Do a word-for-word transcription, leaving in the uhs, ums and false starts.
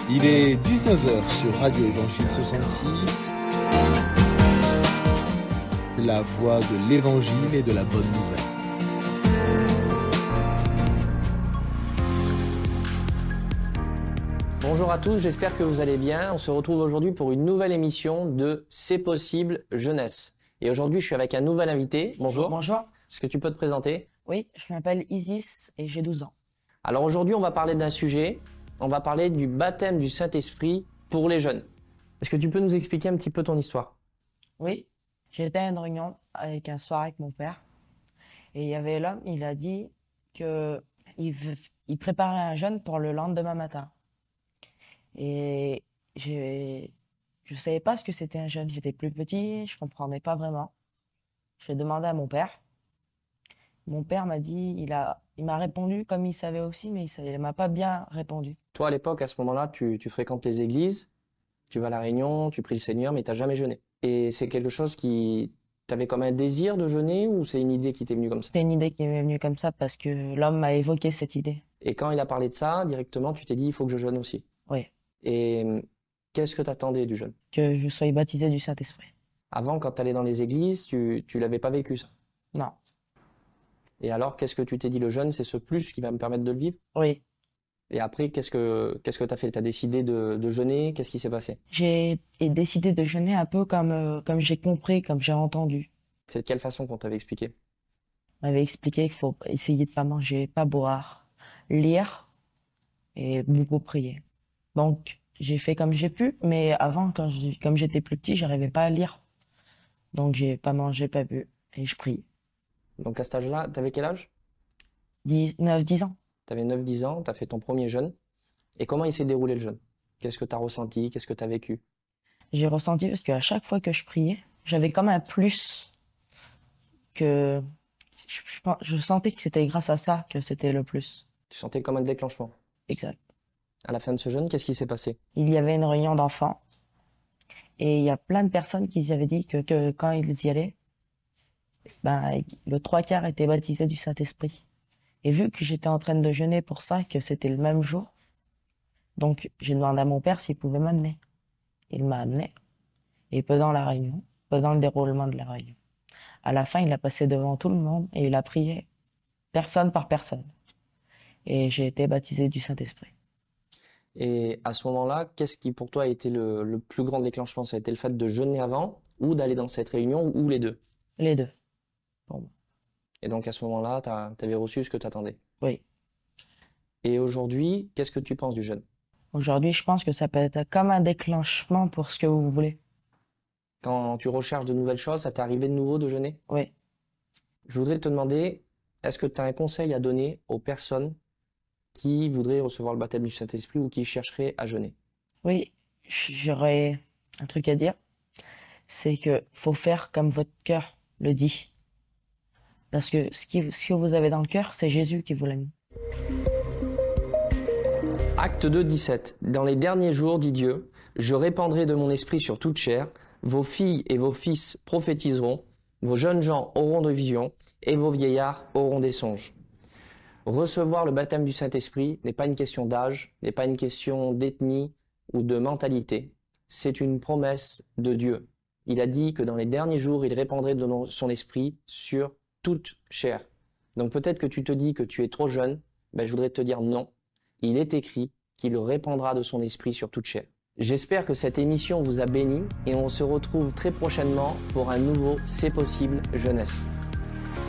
Il est dix-neuf heures sur Radio Évangile soixante-six, la voix de l'Évangile et de la bonne nouvelle. Bonjour à tous, j'espère que vous allez bien. On se retrouve aujourd'hui pour une nouvelle émission de C'est possible jeunesse. Et aujourd'hui, je suis avec un nouvel invité. Bonjour. Bonjour. Est-ce que tu peux te présenter ? Oui, je m'appelle Isis et j'ai douze ans. Alors aujourd'hui, on va parler d'un sujet. On va parler du baptême du Saint-Esprit pour les jeunes. Est-ce que tu peux nous expliquer un petit peu ton histoire ? Oui, j'étais à une réunion avec un soir avec mon père. Et il y avait l'homme, il a dit qu'il il préparait un jeûne pour le lendemain matin. Et j'ai, je ne savais pas ce que c'était un jeûne. J'étais plus petit, je ne comprenais pas vraiment. Je l'ai demandé à mon père. Mon père m'a dit, il a, il m'a répondu comme il savait aussi, mais il ne m'a pas bien répondu. Toi, à l'époque, à ce moment-là, tu, tu fréquentes les églises, tu vas à la réunion, tu pries le Seigneur, mais tu n'as jamais jeûné. Et c'est quelque chose qui... T'avais comme un désir de jeûner ou c'est une idée qui t'est venue comme ça ? C'est une idée qui m'est venue comme ça parce que l'homme m'a évoqué cette idée. Et quand il a parlé de ça, directement, tu t'es dit, il faut que je jeûne aussi. Oui. Et qu'est-ce que tu attendais du jeûne ? Que je sois baptisé du Saint-Esprit. Avant, quand tu allais dans les églises, tu ne l'avais pas vécu ça ? Non. Et alors, qu'est-ce que tu t'es dit, le jeûne, c'est ce plus qui va me permettre de le vivre ? Oui. Et après, qu'est-ce que qu'est-ce que tu as fait ? Tu as décidé de, de jeûner ? Qu'est-ce qui s'est passé ? J'ai décidé de jeûner un peu comme, euh, comme j'ai compris, comme j'ai entendu. C'est de quelle façon qu'on t'avait expliqué ? On m'avait expliqué qu'il faut essayer de pas manger, pas boire, lire et beaucoup prier. Donc, j'ai fait comme j'ai pu, mais avant, quand je, comme j'étais plus petit, j'arrivais pas à lire. Donc, j'ai pas mangé, pas bu et je priais. Donc à cet âge-là, tu avais quel âge ? neuf dix ans. Tu avais neuf dix ans, tu as fait ton premier jeûne. Et comment il s'est déroulé le jeûne ? Qu'est-ce que tu as ressenti ? Qu'est-ce que tu as vécu ? J'ai ressenti parce qu'à chaque fois que je priais, j'avais comme un plus que je, je, je sentais que c'était grâce à ça que c'était le plus. Tu sentais comme un déclenchement ? Exact. À la fin de ce jeûne, qu'est-ce qui s'est passé ? Il y avait une réunion d'enfants et il y a plein de personnes qui avaient dit que, que quand ils y allaient, ben, le trois quarts était baptisé du Saint-Esprit. Et vu que j'étais en train de jeûner pour ça, que c'était le même jour, donc j'ai demandé à mon père s'il pouvait m'amener. Il m'a amené. Et pendant la réunion, pendant le déroulement de la réunion, à la fin, il a passé devant tout le monde et il a prié personne par personne. Et j'ai été baptisé du Saint-Esprit. Et à ce moment-là, qu'est-ce qui pour toi a été le, le plus grand déclenchement ? Ça a été le fait de jeûner avant ou d'aller dans cette réunion ou les deux ? Les deux, pour moi. Et donc à ce moment-là, tu avais reçu ce que tu attendais ? Oui. Et aujourd'hui, qu'est-ce que tu penses du jeûne ? Aujourd'hui, je pense que ça peut être comme un déclenchement pour ce que vous voulez. Quand tu recherches de nouvelles choses, ça t'est arrivé de nouveau de jeûner ? Oui. Je voudrais te demander, est-ce que tu as un conseil à donner aux personnes qui voudraient recevoir le baptême du Saint-Esprit ou qui chercheraient à jeûner ? Oui, j'aurais un truc à dire. C'est que faut faire comme votre cœur le dit. Parce que ce, qui, ce que vous avez dans le cœur, c'est Jésus qui vous l'a mis. Acte deux, dix-sept. Dans les derniers jours, dit Dieu, je répandrai de mon esprit sur toute chair. Vos filles et vos fils prophétiseront. Vos jeunes gens auront de visions et vos vieillards auront des songes. Recevoir le baptême du Saint-Esprit n'est pas une question d'âge, n'est pas une question d'ethnie ou de mentalité. C'est une promesse de Dieu. Il a dit que dans les derniers jours, il répandrait de son esprit sur toute chair. Donc peut-être que tu te dis que tu es trop jeune, ben je voudrais te dire non. Il est écrit qu'il répandra de son esprit sur toute chair. J'espère que cette émission vous a béni et on se retrouve très prochainement pour un nouveau C'est possible jeunesse.